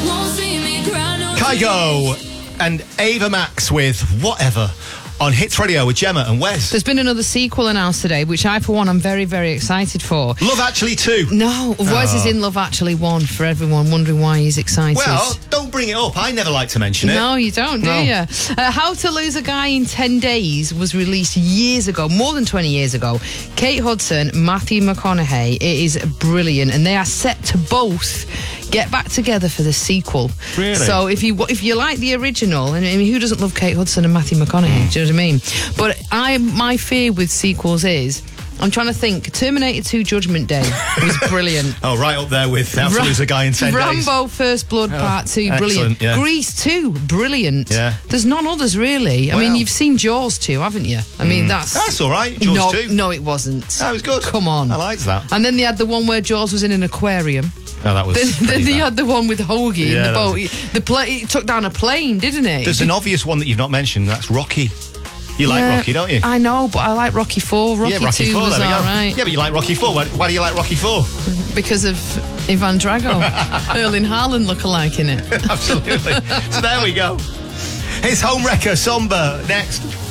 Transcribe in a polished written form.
Kygo and Ava Max with Whatever on Hits Radio with Gemma and Wes. There's been another sequel announced today, which I, for one, I'm very, very excited for. Love Actually 2. No, Wes is in Love Actually 1, for everyone wondering why he's excited. Well, don't bring it up. I never like to mention it. No, you don't, do you? How to Lose a Guy in 10 Days was released years ago, more than 20 years ago. Kate Hudson, Matthew McConaughey. It is brilliant, and they are set to both get back together for the sequel. Really? So if you like the original, and I mean, who doesn't love Kate Hudson and Matthew McConaughey? Do you know what I mean? But my fear with sequels is, I'm trying to think, Terminator 2 Judgment Day was brilliant. Oh, right up there with How to Lose a Guy in 10 Days. Rambo First Blood Part 2, brilliant. Yeah. Grease 2, brilliant. Yeah. There's none others, really. I mean, you've seen Jaws 2, haven't you? I mean, That's all right, Jaws 2. No, it wasn't. That was good. Come on. I liked that. And then they had the one where Jaws was in an aquarium. Oh, that was Then they had the one with Hoagie in the boat. It took down a plane, didn't it? There's an obvious one that you've not mentioned. That's Rocky. You like Rocky, don't you? I know, but I like Rocky 4. Rocky 2 was all right. Yeah, but you like Rocky 4. Why do you like Rocky 4? Because of Ivan Drago. Erling Haaland look-alike in it. Absolutely. So there we go. It's Home Wrecker, Somber, next.